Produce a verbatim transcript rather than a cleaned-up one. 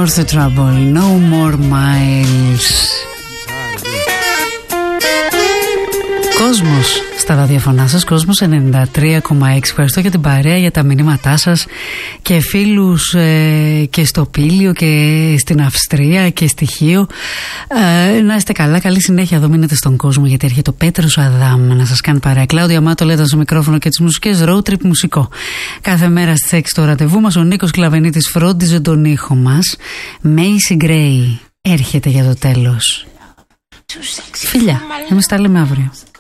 North Trouble, No More Miles. Κόσμος στα ραδιοφωνά σας, Κόσμος ενενήντα τρία κόμμα έξι. Ευχαριστώ για την παρέα, για τα μηνύματά σας και φίλους ε, και στο Πήλιο και στην Αυστρία και στη Χίο. Ε, να είστε καλά, καλή συνέχεια εδώ, μείνετε στον κόσμο, γιατί έρχεται ο Πέτρος Αδάμ να σας κάνει παρέα. Κλάουδια Μάτο λέτε στο μικρόφωνο και τις μουσικές, road trip μουσικό. Κάθε μέρα στις έξι το ραντεβού μας, ο Νίκος Κλαβενίτης φρόντιζε τον ήχο μας. Macy Gray έρχεται για το τέλος. Φιλιά, εμείς τα λέμε αύριο.